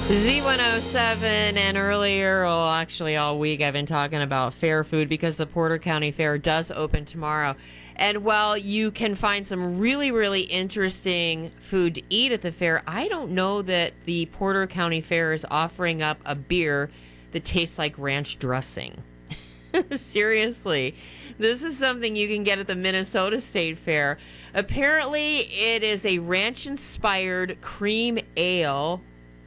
Z107, and earlier, well, actually all week, I've been talking about fair food because the Porter County Fair does open tomorrow. And while you can find some really, really interesting food to eat at the fair, I don't know that the Porter County Fair is offering up a beer that tastes like ranch dressing. Seriously, this is something you can get at the Minnesota State Fair. Apparently, it is a ranch-inspired cream ale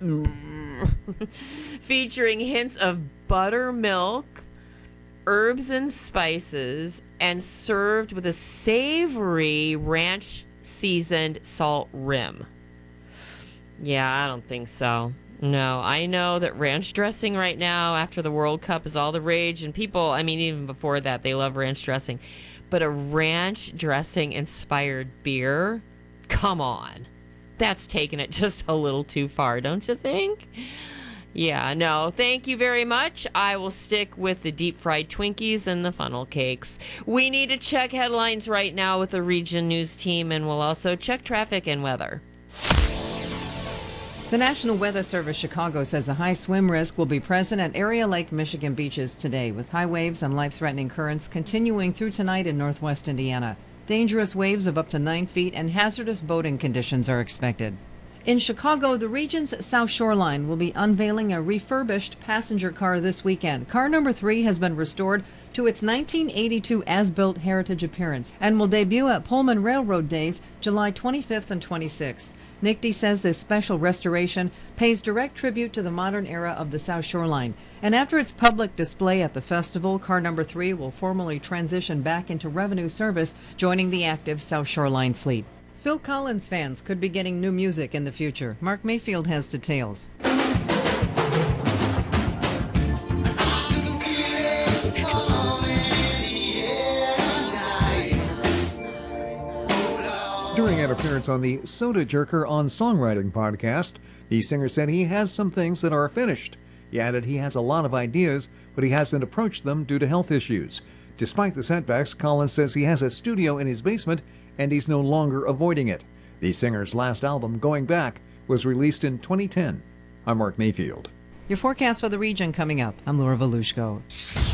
featuring hints of buttermilk, herbs and spices, and served with a savory ranch-seasoned salt rim. Yeah, I don't think so. No, I know that ranch dressing right now after the World Cup is all the rage, and people, I mean, even before that, they love ranch dressing. But a ranch dressing inspired beer? Come on. That's taking it just a little too far, don't you think? Yeah, no, thank you very much. I will stick with the deep fried Twinkies and the funnel cakes. We need to check headlines right now with the Region News team, and we'll also check traffic and weather. The National Weather Service Chicago says a high swim risk will be present at Area Lake, Michigan beaches today, with high waves and life-threatening currents continuing through tonight in northwest Indiana. Dangerous waves of up to 9 feet and hazardous boating conditions are expected. In Chicago, the region's South Shoreline will be unveiling a refurbished passenger car this weekend. Car number 3 has been restored to its 1982 as-built heritage appearance and will debut at Pullman Railroad Days July 25th and 26th. NICD says this special restoration pays direct tribute to the modern era of the South Shoreline. And after its public display at the festival, car number 3 will formally transition back into revenue service, joining the active South Shoreline fleet. Phil Collins fans could be getting new music in the future. Mark Mayfield has details. During an appearance on the Soda Jerker on Songwriting podcast, the singer said he has some things that are finished. He added he has a lot of ideas, but he hasn't approached them due to health issues. Despite the setbacks, Collins says he has a studio in his basement and he's no longer avoiding it. The singer's last album, Going Back, was released in 2010. I'm Mark Mayfield. Your forecast for the region coming up. I'm Laura Volushko.